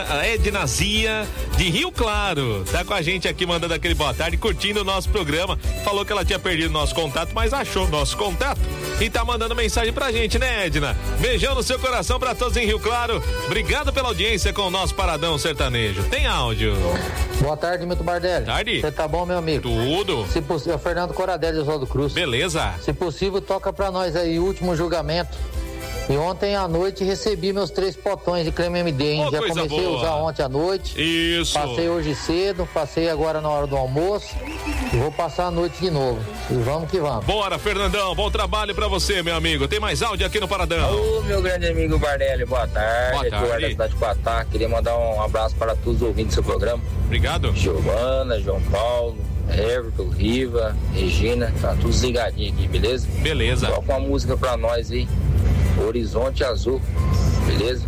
A Ednazia de Rio Claro tá com a gente aqui, mandando aquele boa tarde, curtindo o nosso programa. Falou que ela tinha perdido nosso contato, mas achou nosso contato e tá mandando mensagem pra gente, né, Edna? Beijão no seu coração pra todos em Rio Claro. Obrigado pela audiência com o nosso Paradão Sertanejo. Tem áudio. Boa tarde, Milton Bardelli. Tarde. Você tá bom, meu amigo? Tudo. Se possível, Fernando Coradelli de Oswaldo Cruz. Beleza. Se possível, toca pra nós aí, Último Julgamento. E ontem à noite recebi meus 3 potões de creme MD, hein? Já comecei a usar ontem à noite. Isso. Passei hoje cedo, passei agora na hora do almoço e vou passar a noite de novo. E vamos que vamos. Bora, Fernandão. Bom trabalho pra você, meu amigo. Tem mais áudio aqui no Paradão. Ô, meu grande amigo Bardelli, boa tarde. Boa tarde. Aqui da cidade de Quatá. Queria mandar um abraço para todos os ouvintes do seu programa. Obrigado. Giovana, João Paulo, Everton, Riva, Regina, tá todos ligadinhos aqui, beleza? Beleza. Toca uma música pra nós aí, Horizonte Azul, beleza?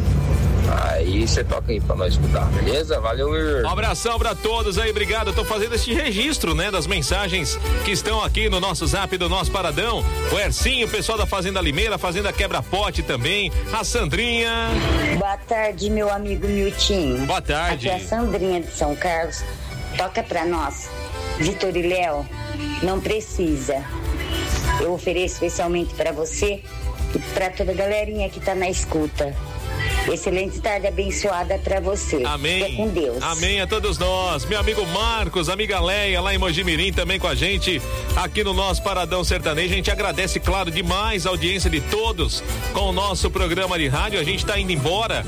Aí você toca aí pra nós escutar, beleza? Valeu, Um abração pra todos aí, obrigado. Eu tô fazendo este registro, né, das mensagens que estão aqui no nosso zap do nosso Paradão. O Ercinho, o pessoal da Fazenda Limeira, Fazenda Quebra-Pote também, a Sandrinha. Boa tarde, meu amigo Miltinho. Boa tarde. Aqui é a Sandrinha de São Carlos. Toca pra nós, Vitor e Léo, Não Precisa. Eu ofereço especialmente pra você e pra toda a galerinha que tá na escuta. Excelente tarde abençoada pra você. Amém. Fica com Deus. Amém a todos nós. Meu amigo Marcos, amiga Leia, lá em Mojimirim, também com a gente aqui no nosso Paradão Sertanejo. A gente agradece, claro, demais a audiência de todos com o nosso programa de rádio. A gente tá indo embora.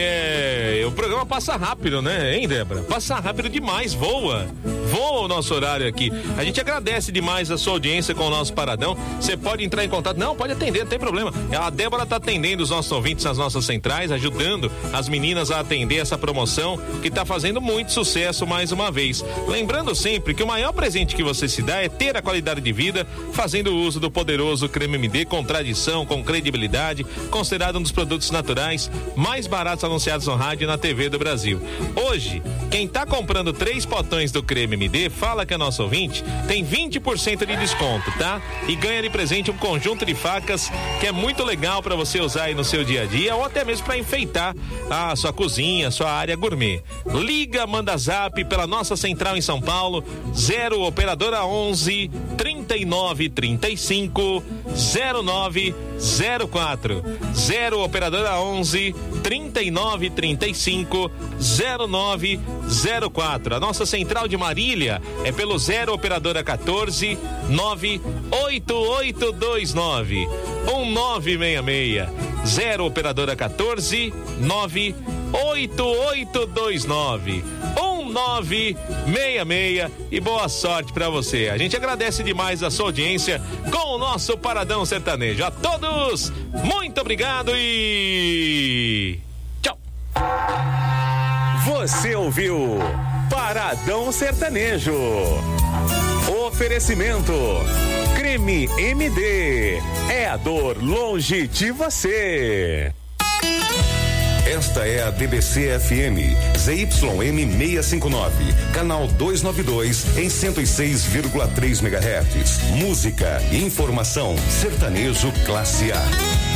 O programa passa rápido, né, hein, Débora? Passa rápido demais, voa o nosso horário aqui. A gente agradece demais a sua audiência com o nosso Paradão. Você pode entrar em contato, não, pode atender, não tem problema. A Débora tá atendendo os nossos ouvintes nas nossas centrais, ajudando as meninas a atender essa promoção que tá fazendo muito sucesso mais uma vez. Lembrando sempre que o maior presente que você se dá é ter a qualidade de vida fazendo uso do poderoso creme MD com tradição, com credibilidade, considerado um dos produtos naturais mais baratos anunciados no rádio e na TV do Brasil. Hoje, quem tá comprando 3 potões do creme MD, fala que é nosso ouvinte, tem 20% de desconto, tá? E ganha de presente um conjunto de facas que é muito legal para você usar aí no seu dia a dia ou até mesmo para enfeitar a sua cozinha, a sua área gourmet. Liga, manda zap pela nossa central em São Paulo, 0 operadora 11 39 35 09 04, 0 operadora 11 39 35 09 04. A nossa central de Marília é pelo 0 operadora 14 98829 1966, 0 operadora 14 98829 1966 e boa sorte pra você. A gente agradece demais a sua audiência com o nosso Paradão Sertanejo. A todos, muito obrigado e tchau. Você ouviu Paradão Sertanejo. Oferecimento Creme MD, é a dor longe de você. Esta é a DBC FM, ZYM 659, canal 292 em 106,3 MHz. Música e informação, sertanejo classe A.